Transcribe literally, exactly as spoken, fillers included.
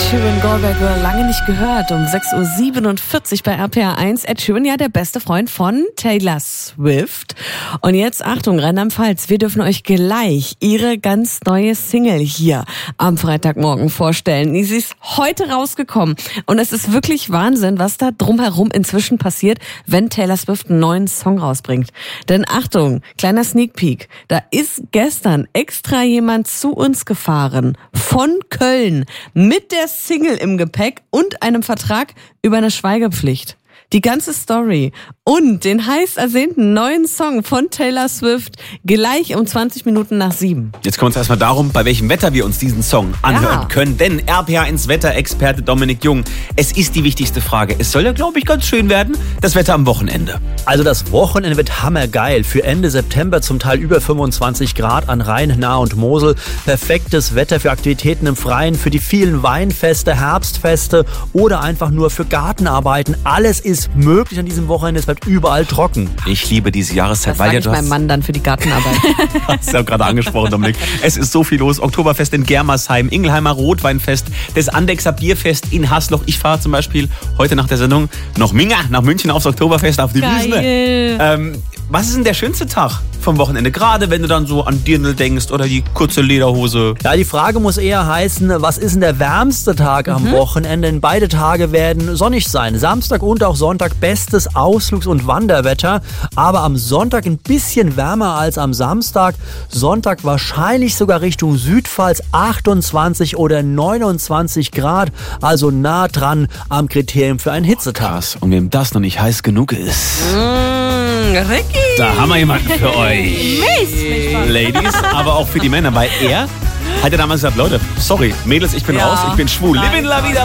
Sheeran, Goldberg Girl, lange nicht gehört. Um sechs Uhr siebenundvierzig bei R P R eins. Ed Sheeran, ja, der beste Freund von Taylor Swift. Und jetzt, Achtung, Rheinland-Pfalz, wir dürfen euch gleich ihre ganz neue Single hier am Freitagmorgen vorstellen. Sie ist heute rausgekommen. Und es ist wirklich Wahnsinn, was da drumherum inzwischen passiert, wenn Taylor Swift einen neuen Song rausbringt. Denn Achtung, kleiner Sneak Peek, da ist gestern extra jemand zu uns gefahren von Köln mit der Single im Gepäck und einem Vertrag über eine Schweigepflicht. Die ganze Story und den heiß ersehnten neuen Song von Taylor Swift gleich um zwanzig Minuten nach sieben. Jetzt kommt es erstmal darum, bei welchem Wetter wir uns diesen Song anhören Ja. können. Denn R P R eins Wetterexperte Dominik Jung, es ist die wichtigste Frage. Es soll ja, glaube ich, ganz schön werden, das Wetter am Wochenende. Also das Wochenende wird hammergeil. Für Ende September zum Teil über fünfundzwanzig Grad an Rhein, Nahe und Mosel. Perfektes Wetter für Aktivitäten im Freien, für die vielen Weinfeste, Herbstfeste oder einfach nur für Gartenarbeiten. Alles ist möglich an diesem Wochenende. Es bleibt überall trocken. Ich liebe diese Jahreszeit, Das weil sage ja ich du hast, meinem Mann dann für die Gartenarbeit. hast ja gerade angesprochen, Dominik. Es ist so viel los. Oktoberfest in Germersheim, Ingelheimer Rotweinfest, das Andexer Bierfest in Hasloch. Ich fahre zum Beispiel heute nach der Sendung noch Minga, nach München aufs Oktoberfest auf die Wiesn. Geil. Ähm, was ist denn der schönste Tag vom Wochenende? Gerade wenn du dann so an Dirndl denkst oder die kurze Lederhose. Ja, die Frage muss eher heißen, was ist denn der wärmste Tag am Wochenende? Denn beide Tage werden sonnig sein. Samstag und auch Sonntag bestes Ausflugs- und Wanderwetter. Aber am Sonntag ein bisschen wärmer als am Samstag. Sonntag wahrscheinlich sogar Richtung Südpfalz achtundzwanzig oder neunundzwanzig Grad. Also nah dran am Kriterium für einen Hitzetag. Krass. Und wem das noch nicht heiß genug ist, Mm, Ricky. da haben wir jemanden für euch. Ladies, aber auch für die Männer, weil er hat ja damals gesagt, Leute, sorry, Mädels, ich bin Ja. raus, ich bin schwul. Live in la vida.